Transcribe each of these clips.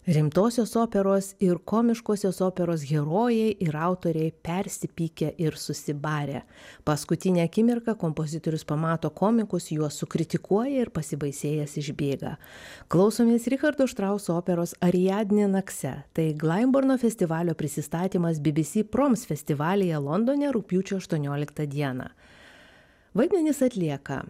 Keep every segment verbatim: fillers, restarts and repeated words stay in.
Rimtosios operos ir komiškosios operos herojai ir autoriai persipykę ir susibarę. Paskutinę akimirką kompozitorius pamato komikus, juos sukritikuoja ir pasibaisėjęs išbėga. Klausomės Richardo Štrauso operos Ariadnė nakse. Tai Glyndebourne festivalio prisistatymas B B C Proms festivalyje Londone rugpjūčio aštuonioliktą dieną. Vaidmenis atlieka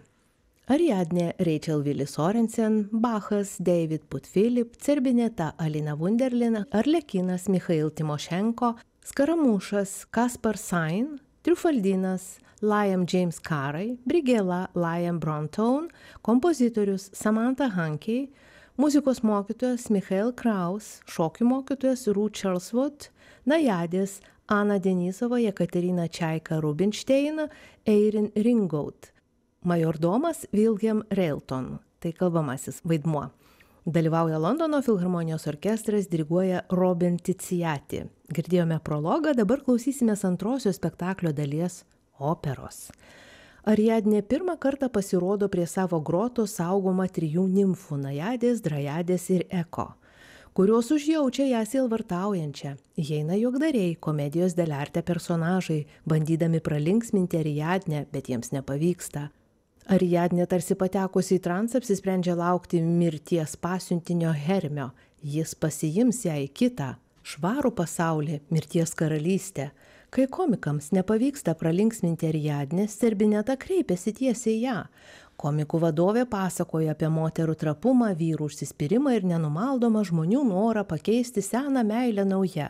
Ariadnė Rachel Willis Sorensen, Bachas David Putt-Philip, Cerbineta Alina Wunderlin, Arlekinas Michail Timošenko, Skaramušas Kaspar Sain, Triufaldinas Liam James Carey, Brigela Liam Brontone, kompozitorius Samantha Hankey, muzikos mokytojas Michael Kraus, šokių mokytojas Ruth Charleswood, Najadės Ana Denisova, Jekaterina Čaika Rubinšteina, Eirin Ringold. Majordomas William Railton, tai kalbamasis vaidmuo. Dalyvauja Londono filharmonijos orkestras, diriguoja Robin Ticiati. Girdėjome prologą, dabar klausysimės antrosios spektaklio dalies operos. Ariadnė pirmą kartą pasirodo prie savo groto saugoma trijų nimfų – Najadės, Drajadės ir Eko, kurios užjaučia ją sielvartaujančią. Įeina juokdariai, komedijos dell'arte personažai, bandydami pralinksminti Ariadnę, bet jiems nepavyksta. Ariadnė tarsi patekusi į transą apsisprendžia laukti mirties pasiuntinio Hermio. Jis pasiims ją į kitą, švarų pasaulį, mirties karalystę. Kai komikams nepavyksta pralinksminti Ariadnės, Cerbineta kreipiasi tiesiai ją. Komikų vadovė pasakoja apie moterų trapumą, vyrų užsispyrimą ir nenumaldomą žmonių norą pakeisti seną meilę nauja.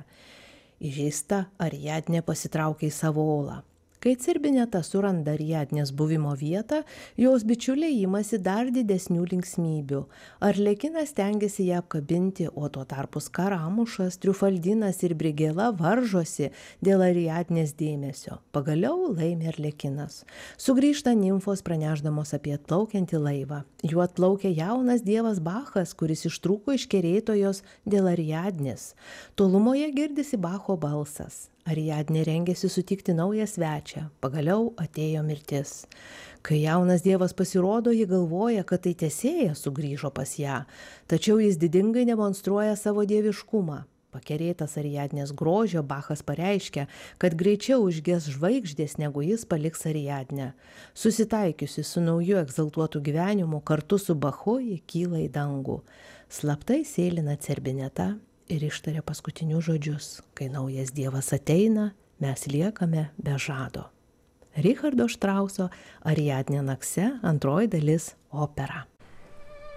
Įžeista, Ariadnė pasitraukia į savo olą. Kai Cerbineta suranda Ariadnės buvimo vietą, jos bičiuliai imasi dar didesnių linksmybių. Arlekinas stengiasi ją apkabinti, o tuo tarpu Skaramušas, Triufaldinas ir Brigela varžosi dėl Ariadnės dėmesio. Pagaliau laimi Arlekinas. Sugrįžta nimfos pranešdamos apie atplaukiantį laivą. Juo atplaukia jaunas dievas Bachas, kuris ištrūko iš kerėtojos dėl Ariadnės. Tolumoje girdisi Bacho balsas. Ariadnė rengėsi sutikti naują svečią. Pagaliau atėjo mirtis. Kai jaunas dievas pasirodo, ji galvoja, kad tai Tesėjas sugrįžo pas ją, tačiau jis didingai demonstruoja savo dieviškumą. Pakerėtas Ariadnės grožio, Bachas pareiškia, kad greičiau užges žvaigždės, negu jis paliks Ariadnę. Susitaikiusi su nauju egzaltuotu gyvenimu, kartu su Bachu ji kyla į dangų. Slaptai sėlina Cerbineta ir ištaria paskutinius žodžius. Kai naujas dievas ateina, mes liekame be žado. Richardo Štrauso Ariadnė nakse, antroji dalis opera.